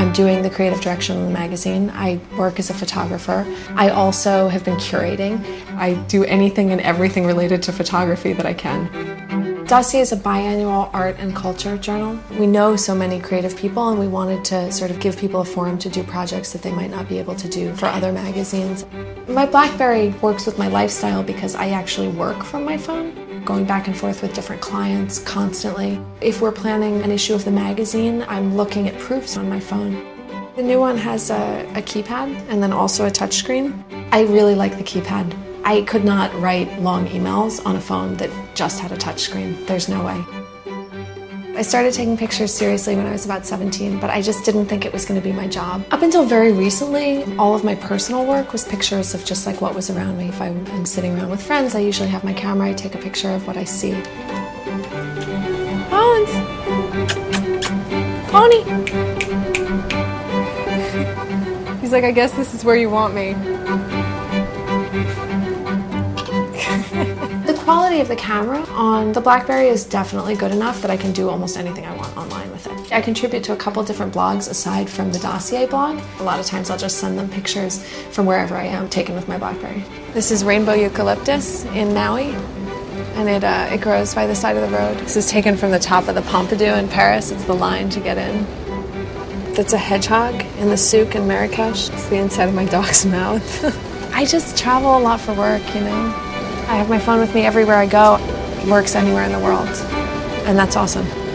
I'm doing the creative direction of the magazine. I work as a photographer. I also have been curating. I do anything and everything related to photography that I can. Dossier is a biannual art and culture journal. We know so many creative people, and we wanted to sort of give people a forum to do projects that they might not be able to do for other magazines. My BlackBerry works with my lifestyle because I actually work from my phone, going back and forth with different clients constantly. If we're planning an issue of the magazine, I'm looking at proofs on my phone. The new one has a keypad and then also a touchscreen. I really like the keypad. I could not write long emails on a phone that just had a touchscreen. There's no way. I started taking pictures seriously when I was about 17, but I just didn't think it was going to be my job. Up until very recently, all of my personal work was pictures of just like what was around me. If I'm sitting around with friends, I usually have my camera, I take a picture of what I see. Bones! Pony! He's like, I guess this is where you want me. The quality of the camera on the BlackBerry is definitely good enough that I can do almost anything I want online with it. I contribute to a couple different blogs aside from the Dossier blog. A lot of times I'll just send them pictures from wherever I am taken with my BlackBerry. This is rainbow eucalyptus in Maui, and it grows by the side of the road. This is taken from the top of the Pompidou in Paris. It's the line to get in. That's a hedgehog in the souk in Marrakesh. It's the inside of my dog's mouth. I just travel a lot for work, you know. I have my phone with me everywhere I go. It works anywhere in the world, and that's awesome.